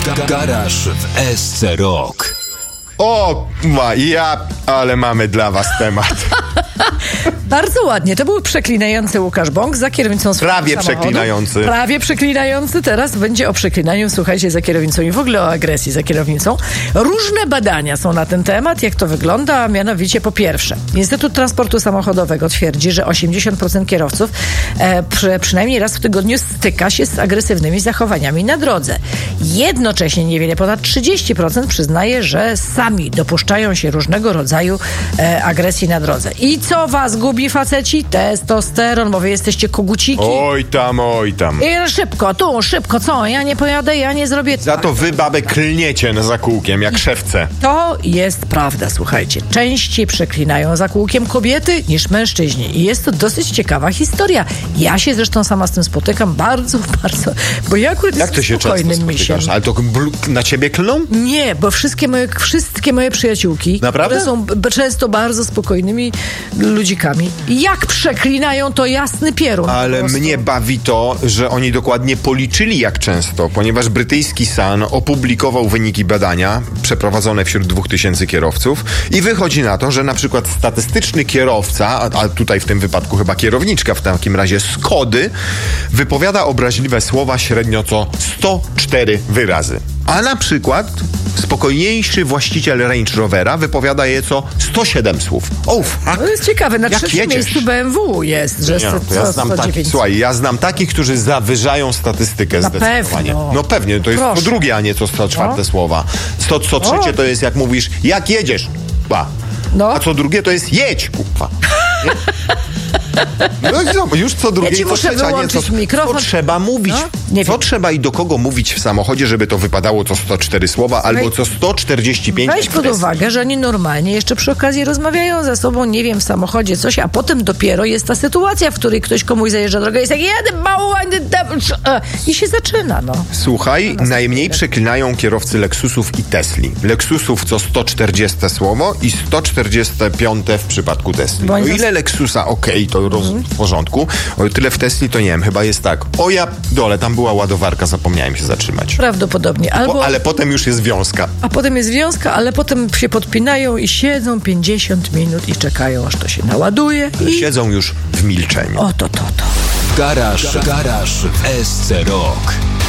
Garaż w SC Rock. Ale mamy dla was temat. Bardzo ładnie. To był przeklinający Łukasz Bąk za kierownicą swojego samochodu. Prawie przeklinający. Teraz będzie o przeklinaniu, słuchajcie, za kierownicą i w ogóle o agresji za kierownicą. Różne badania są na ten temat, jak to wygląda, a mianowicie po pierwsze, Instytut Transportu Samochodowego twierdzi, że 80% kierowców przynajmniej raz w tygodniu styka się z agresywnymi zachowaniami na drodze. Jednocześnie niewiele ponad 30% przyznaje, że sami dopuszczają się różnego rodzaju agresji na drodze. I co was gubi, faceci? Testosteron, bo wy jesteście koguciki. Oj tam. I szybko, co? Ja nie pojadę, ja nie zrobię. Za to wy babę klniecie za kółkiem, jak szewce. To jest prawda, słuchajcie. Częściej przeklinają za kółkiem kobiety niż mężczyźni. I jest to dosyć ciekawa historia. Ja się zresztą sama z tym spotykam bardzo, bo ja akurat jak to się spokojnym misiem. Ale to na ciebie klną? Nie, bo wszystkie moje przyjaciółki, naprawdę? które są często bardzo spokojnymi ludzikami, jak przeklinają, to jasny pierun. Ale mnie bawi to, że oni dokładnie policzyli jak często, ponieważ brytyjski Sun opublikował wyniki badania przeprowadzone wśród 2000 kierowców i wychodzi na to, że na przykład statystyczny kierowca, a tutaj w tym wypadku chyba kierowniczka w takim razie Skody, wypowiada obraźliwe słowa średnio co 104 wyrazy. A na przykład spokojniejszy właściciel Range Rovera wypowiada je co 107 słów. To jest ciekawe, na trzecim miejscu BMW jest, że ja znam takich, którzy zawyżają statystykę zdecydowanie. No pewnie, to jest co drugie, a nie co 104 słowa. Co trzecie to jest jak mówisz, jak jedziesz, a co drugie to jest jedź, już co drugie, co trzecia, co trzeba mówić. Co trzeba i do kogo mówić w samochodzie, żeby to wypadało co 104 słowa, albo co 145 Weź pod uwagę, że oni normalnie jeszcze przy okazji rozmawiają ze sobą, nie wiem, w samochodzie coś, a potem dopiero jest ta sytuacja, w której ktoś komuś zajeżdża drogę i jest i się zaczyna, Słuchaj, najmniej przeklinają kierowcy Lexusów i Tesli. Lexusów co 140 słowo i 145 w przypadku Tesli. O ile Lexusa to w porządku, o tyle w Tesli to nie wiem, chyba jest tak. Tam była ładowarka, zapomniałem się zatrzymać. Prawdopodobnie. Ale potem już jest wiązka. Ale potem się podpinają i siedzą 50 minut i czekają, aż to się naładuje. Siedzą już w milczeniu. Garaż w SC Rock.